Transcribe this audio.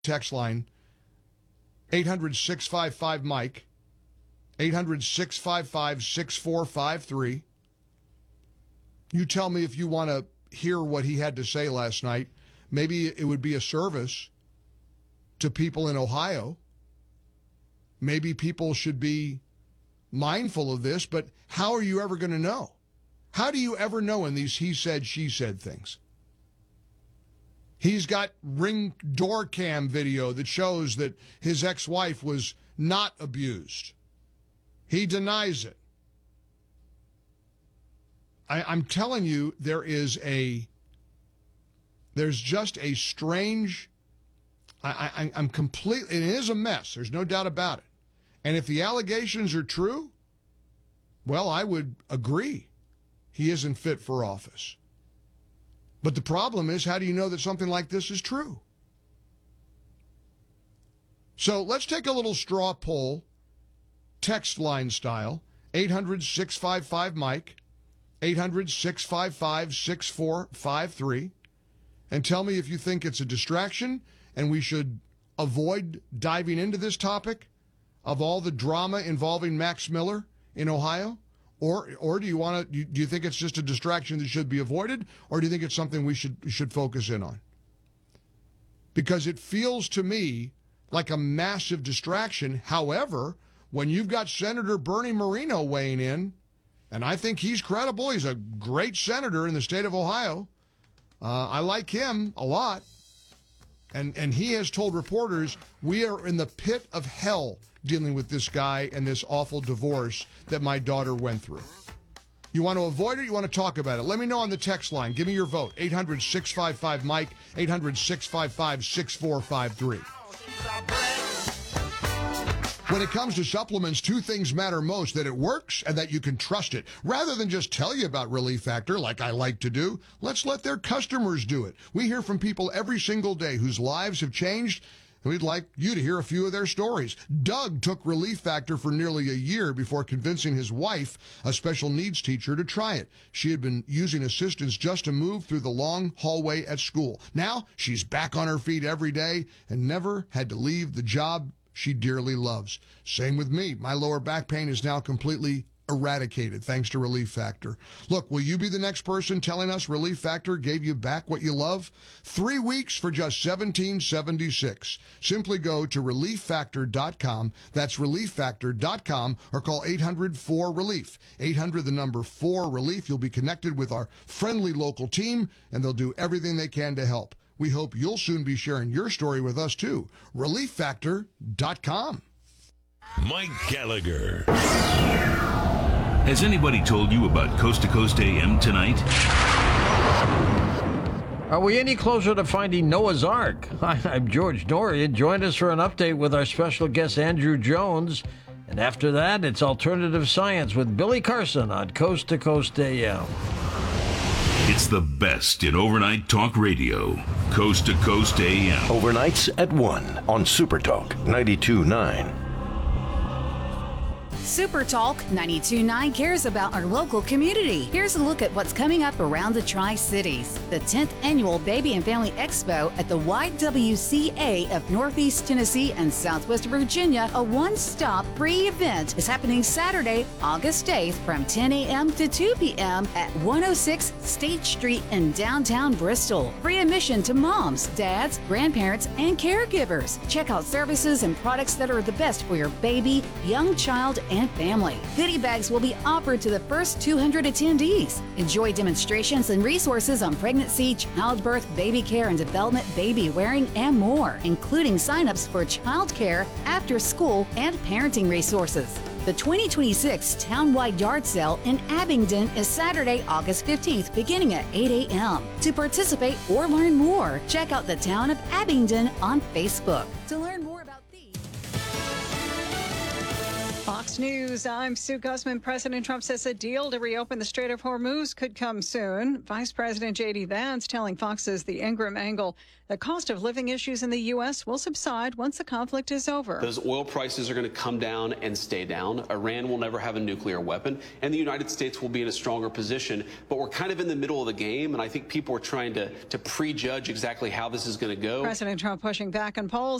text line, 800-655-MIKE, 800-655-6453. You tell me if you want to hear what he had to say last night. Maybe it would be a service to people in Ohio. Maybe people should be mindful of this, but how are you ever going to know? How do you ever know in these he said, she said things? He's got Ring door cam video that shows that his ex-wife was not abused. He denies it. I'm telling you, there's just a strange, I'm completely, it is a mess. There's no doubt about it. And if the allegations are true, well, I would agree. He isn't fit for office. But the problem is, how do you know that something like this is true? So let's take a little straw poll, text line style, 800-655-MIKE, 800-655-6453, and tell me if you think it's a distraction and we should avoid diving into this topic of all the drama involving Max Miller in Ohio. Or do you think it's just a distraction that should be avoided, or do you think it's something we should focus in on? Because it feels to me like a massive distraction. However, when you've got Senator Bernie Moreno weighing in, and I think he's credible, he's a great senator in the state of Ohio. I like him a lot. And he has told reporters, we are in the pit of hell dealing with this guy and this awful divorce that my daughter went through. You want to avoid it? You want to talk about it? Let me know on the text line. Give me your vote. 800-655-MIKE, 800-655-6453. When it comes to supplements, two things matter most: that it works and that you can trust it. Rather than just tell you about Relief Factor like I like to do, let's let their customers do it. We hear from people every single day whose lives have changed, and we'd like you to hear a few of their stories. Doug took Relief Factor for nearly a year before convincing his wife, a special needs teacher, to try it. She had been using assistance just to move through the long hallway at school. Now she's back on her feet every day and never had to leave the job she dearly loves. Same with me. My lower back pain is now completely eradicated thanks to Relief Factor. Look, will you be the next person telling us Relief Factor gave you back what you love? 3 weeks for just $17.76. Simply go to ReliefFactor.com. That's ReliefFactor.com, or call 800-4RELIEF. 800, the number 4-RELIEF. You'll be connected with our friendly local team, and they'll do everything they can to help. We hope you'll soon be sharing your story with us, too. ReliefFactor.com. Mike Gallagher. Has anybody told you about Coast to Coast AM tonight? Are we any closer to finding Noah's Ark? I'm George Dorian. Join us for an update with our special guest, Andrew Jones. And after that, it's Alternative Science with Billy Carson on Coast to Coast AM. It's the best in overnight talk radio. Coast to Coast AM. Overnights at 1 on Super Talk 92.9. Super Talk 92.9 cares about our local community. Here's a look at what's coming up around the Tri-Cities. The 10th Annual Baby and Family Expo at the YWCA of Northeast Tennessee and Southwest Virginia, a one-stop free event, is happening Saturday, August 8th from 10 a.m. to 2 p.m. at 106 State Street in downtown Bristol. Free admission to moms, dads, grandparents, and caregivers. Check out services and products that are the best for your baby, young child, and family. Goodie bags will be offered to the first 200 attendees. Enjoy demonstrations and resources on pregnancy, childbirth, baby care and development, baby wearing, and more, including signups for child care, after school, and parenting resources. The 2026 Townwide Yard Sale in Abingdon is Saturday, August 15th, beginning at 8 a.m. To participate or learn more, check out the Town of Abingdon on Facebook. To learn more about these. Fox News, I'm Sue Guzman. President Trump says a deal to reopen the Strait of Hormuz could come soon. Vice President J.D. Vance telling Fox's The Ingram Angle the cost of living issues in the U.S. will subside once the conflict is over. Those oil prices are going to come down and stay down. Iran will never have a nuclear weapon, and the United States will be in a stronger position. But we're kind of in the middle of the game, and I think people are trying to prejudge exactly how this is going to go. President Trump pushing back on polls